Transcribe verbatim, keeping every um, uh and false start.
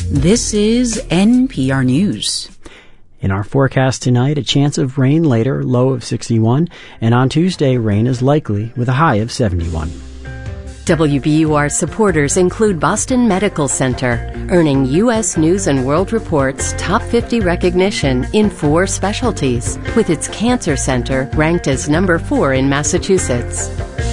This is N P R News. In our forecast tonight, a chance of rain later, low of sixty-one, and on Tuesday, rain is likely with a high of seventy-one. W B U R supporters include Boston Medical Center, earning U S News and World Report's top fifty recognition in four specialties, with its cancer center ranked as number four in Massachusetts.